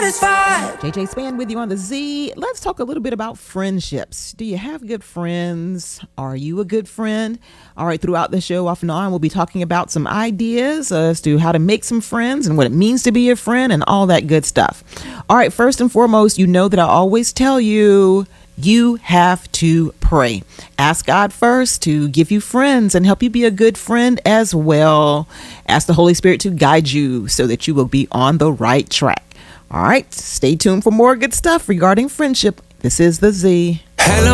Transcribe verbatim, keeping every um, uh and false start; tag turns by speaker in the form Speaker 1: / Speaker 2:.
Speaker 1: satisfied.
Speaker 2: J J Span with you on the Z. Let's talk a little bit about friendships. Do you have good friends? Are you a good friend? All right, throughout the show, off and on, we'll be talking about some ideas as to how to make some friends and what it means to be a friend and all that good stuff. All right, first and foremost, you know that I always tell you, you have to pray. Ask God first to give you friends and help you be a good friend as well. Ask the Holy Spirit to guide you so that you will be on the right track. All right, stay tuned for more good stuff regarding friendship. This is the Z.
Speaker 1: Hello.